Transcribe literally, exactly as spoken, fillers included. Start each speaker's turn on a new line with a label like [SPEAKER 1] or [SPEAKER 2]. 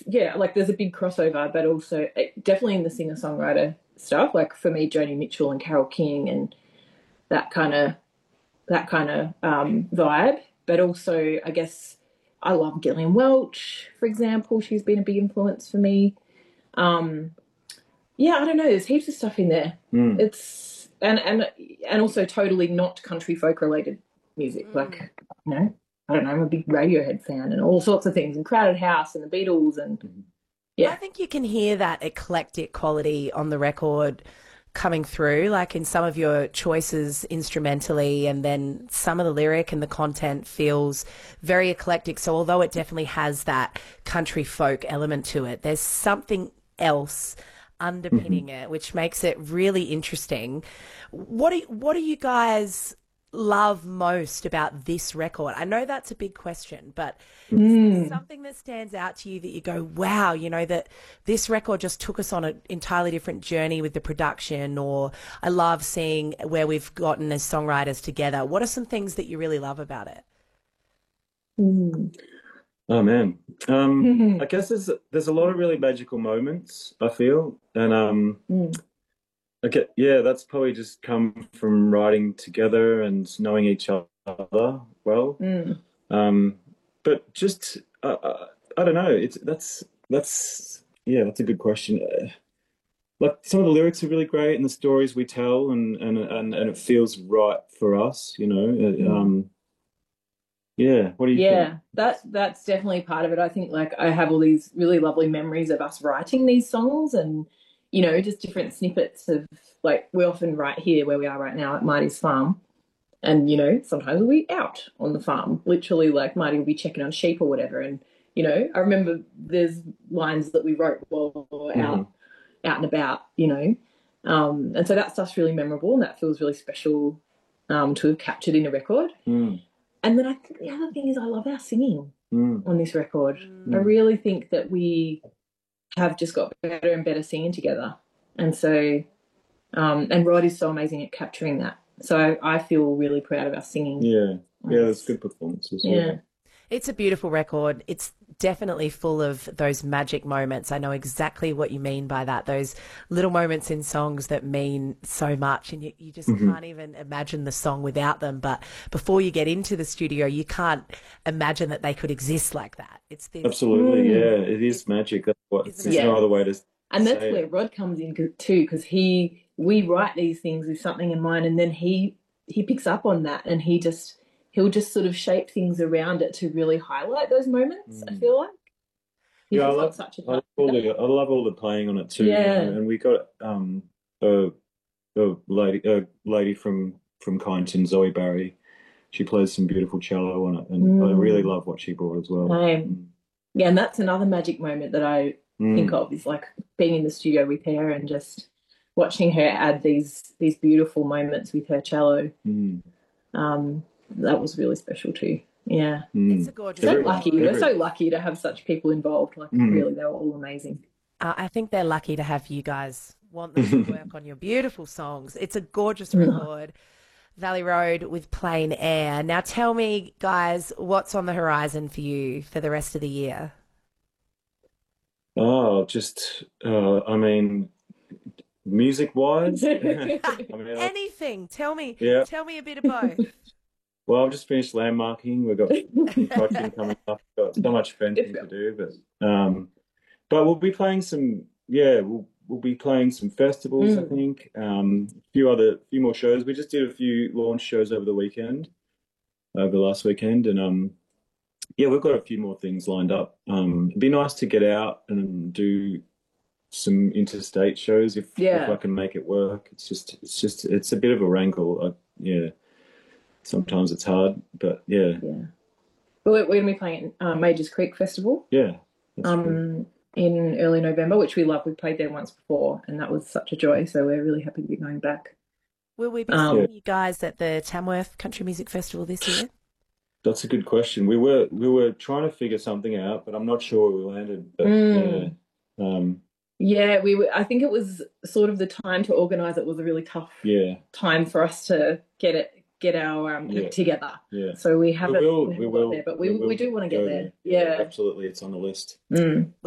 [SPEAKER 1] it's yeah, like there's a big crossover, but also it, definitely in the singer-songwriter stuff. Like for me, Joni Mitchell and Carole King and that kind of that kind of um, vibe. But also, I guess I love Gillian Welch, for example. She's been a big influence for me. Um, yeah, I don't know. There's heaps of stuff in there.
[SPEAKER 2] Mm.
[SPEAKER 1] It's and and and also totally not country folk related music.
[SPEAKER 3] Mm.
[SPEAKER 1] Like you know, I don't know. I'm a big Radiohead fan and all sorts of things, and Crowded House and the Beatles and yeah.
[SPEAKER 3] I think you can hear that eclectic quality on the record coming through, like in some of your choices instrumentally, and then some of the lyric and the content feels very eclectic. So although it definitely has that country folk element to it, there's something else underpinning
[SPEAKER 2] Mm-hmm.
[SPEAKER 3] it, which makes it really interesting. What do what do you guys love most about this record? I know that's a big question, but is there
[SPEAKER 1] Mm.
[SPEAKER 3] something that stands out to you that you go, wow, you know, that this record just took us on an entirely different journey with the production, or I love seeing where we've gotten as songwriters together. What are some things that you really love about it?
[SPEAKER 1] Mm.
[SPEAKER 2] Oh man, um, I guess there's there's a lot of really magical moments, I feel, and um,
[SPEAKER 1] Mm.
[SPEAKER 2] okay, yeah, that's probably just come from writing together and knowing each other well.
[SPEAKER 1] Mm.
[SPEAKER 2] Um, but just uh, uh, I don't know. It's that's that's yeah, that's a good question. Uh, like some of the lyrics are really great, and the stories we tell, and and and, and it feels right for us, you know. Uh,
[SPEAKER 1] Mm.
[SPEAKER 2] Um, yeah, what do you think?
[SPEAKER 1] Yeah, that that's definitely part of it. I think like I have all these really lovely memories of us writing these songs and you know, just different snippets of like we often write here where we are right now at Marty's farm. And, you know, sometimes we'll be out on the farm. Literally like Marty will be checking on sheep or whatever. And, you know, I remember there's lines that we wrote while we were
[SPEAKER 2] Hmm.
[SPEAKER 1] out out and about, you know. Um, and so that stuff's really memorable and that feels really special um, to have captured in a record.
[SPEAKER 2] Mm,
[SPEAKER 1] And then I think the other thing is I love our singing
[SPEAKER 2] mm,
[SPEAKER 1] on this record. I
[SPEAKER 2] mm.
[SPEAKER 1] really think that we have just got better and better singing together. And so, um, and Rod is so amazing at capturing that. So I, I feel really proud of our singing.
[SPEAKER 2] Yeah,
[SPEAKER 1] on
[SPEAKER 2] yeah, that's
[SPEAKER 1] this.
[SPEAKER 2] good performances.
[SPEAKER 1] Yeah.
[SPEAKER 3] It's a beautiful record. It's definitely full of those magic moments. I know exactly what you mean by that. Those little moments in songs that mean so much, and you, you just
[SPEAKER 2] Mhm.
[SPEAKER 3] can't even imagine the song without them. But before you get into the studio, you can't imagine that they could exist like that. It's this,
[SPEAKER 2] Absolutely,
[SPEAKER 1] Mm.
[SPEAKER 2] yeah, it is magic. That's what.
[SPEAKER 3] isn't
[SPEAKER 2] There's
[SPEAKER 3] it?
[SPEAKER 2] no
[SPEAKER 1] Yeah.
[SPEAKER 2] other way to
[SPEAKER 1] And that's
[SPEAKER 2] say
[SPEAKER 1] where
[SPEAKER 2] it.
[SPEAKER 1] Rod comes in too, because he we write these things with something in mind, and then he he picks up on that, and he just he'll just sort of shape things around it to really highlight those moments. I
[SPEAKER 2] Mm.
[SPEAKER 1] feel like he's
[SPEAKER 2] Yeah, I
[SPEAKER 1] just got
[SPEAKER 2] love,
[SPEAKER 1] such a
[SPEAKER 2] I love
[SPEAKER 1] touch with
[SPEAKER 2] all
[SPEAKER 1] that.
[SPEAKER 2] the, I love all the playing on it too. You know,
[SPEAKER 1] Yeah.
[SPEAKER 2] and we got um a, a lady, a lady from from Kyneton, Zoe Barry. She plays some beautiful cello on it, and I really
[SPEAKER 1] Mm.
[SPEAKER 2] love what she brought as well.
[SPEAKER 1] Same. Yeah, and that's another magic moment that I think
[SPEAKER 2] Mm.
[SPEAKER 1] of is like being in the studio with her and just watching her add these these beautiful moments with her cello.
[SPEAKER 2] Mm.
[SPEAKER 1] Um, that was really special too. Yeah.
[SPEAKER 3] It's a
[SPEAKER 2] Mm.
[SPEAKER 3] gorgeous
[SPEAKER 1] So
[SPEAKER 2] Every,
[SPEAKER 1] lucky.
[SPEAKER 3] record.
[SPEAKER 1] We're
[SPEAKER 2] every,
[SPEAKER 1] so lucky to have such people involved. Like
[SPEAKER 2] mm.
[SPEAKER 1] really, they were all amazing.
[SPEAKER 3] Uh, I think they're lucky to have you guys want them to work on your beautiful songs. It's a gorgeous
[SPEAKER 1] Mm.
[SPEAKER 3] record. Valley Road with Plain Air. Now tell me, guys, what's on the horizon for you for the rest of the year?
[SPEAKER 2] Oh, just uh, I mean, music wise, I mean, I,
[SPEAKER 3] Anything. Tell me,
[SPEAKER 2] yeah.
[SPEAKER 3] tell me a bit of both.
[SPEAKER 2] Well, I've just finished landmarking. We've got some coaching coming up. Got so much fencing to do, but um, but we'll be playing some. Yeah, we'll we'll be playing some festivals. I
[SPEAKER 1] Mm.
[SPEAKER 2] think um, a few other, few more shows. We just did a few launch shows over the weekend, over the last weekend, and um, yeah, we've got a few more things lined up. Um, it'd be nice to get out and do some interstate shows if if I
[SPEAKER 1] Yeah.
[SPEAKER 2] can make it work. It's just it's just it's a bit of a wrangle. I, yeah, sometimes it's hard, but yeah,
[SPEAKER 1] Yeah. But we're, we're going to be playing at uh, Majors Creek Festival
[SPEAKER 2] yeah, that's true.
[SPEAKER 1] um, in early November, which we love. We played there once before, and that was such a joy. So we're really happy to be going back.
[SPEAKER 3] Will we be
[SPEAKER 1] Um,
[SPEAKER 2] Yeah,
[SPEAKER 3] seeing you guys at the Tamworth Country Music Festival this year?
[SPEAKER 2] that's a good question. We were we were trying to figure something out, but I'm not sure where we landed. But yeah,
[SPEAKER 1] mm,
[SPEAKER 2] um,
[SPEAKER 1] yeah, we were, I think it was sort of the time to organise it was a really tough
[SPEAKER 2] yeah,
[SPEAKER 1] time for us to get it get our um,
[SPEAKER 2] yeah,
[SPEAKER 1] together.
[SPEAKER 2] yeah.
[SPEAKER 1] So we
[SPEAKER 2] We
[SPEAKER 1] haven't
[SPEAKER 2] will,
[SPEAKER 1] we
[SPEAKER 2] we
[SPEAKER 1] haven't got there,
[SPEAKER 2] will,
[SPEAKER 1] but
[SPEAKER 2] we
[SPEAKER 1] we we
[SPEAKER 2] will
[SPEAKER 1] do want to get
[SPEAKER 2] go
[SPEAKER 1] there.
[SPEAKER 2] there. Yeah,
[SPEAKER 1] Yeah.
[SPEAKER 2] absolutely. It's on the list.
[SPEAKER 1] Mm.